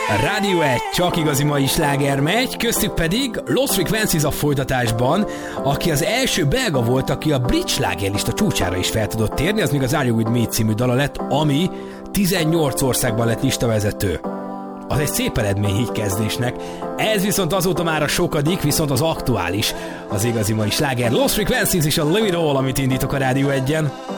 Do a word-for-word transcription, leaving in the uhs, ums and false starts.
A Rádió egy csak igazi mai sláger megy, köztük pedig Lost Frequencies a folytatásban, aki az első belga volt, aki a brit slágerlista csúcsára is fel tudott térni, az még az Are You With Me című dala lett, ami tizennyolc országban lett listavezető. Az egy szép eredmény így kezdésnek. Ez viszont azóta már a sokadik, viszont az aktuális, az igazi mai sláger. Lost Frequencies és a Live It All, amit indítok a Rádió egyen.